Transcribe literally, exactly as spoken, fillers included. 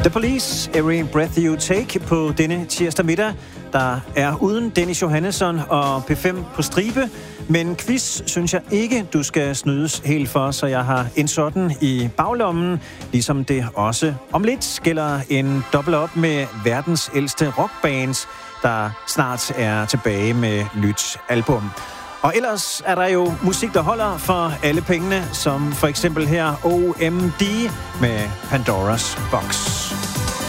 The Police, Every Breath You Take på denne tirsdag middag. Der er uden Dennis Johannesson og P fem på stribe. Men quiz synes jeg ikke, du skal snydes helt for, så jeg har en sådan i baglommen. Ligesom det også om lidt gælder en dobbelt op med verdens ældste rockbands, der snart er tilbage med nyt album. Og ellers er der jo musik, der holder for alle pengene, som for eksempel her O M D med Pandora's Box.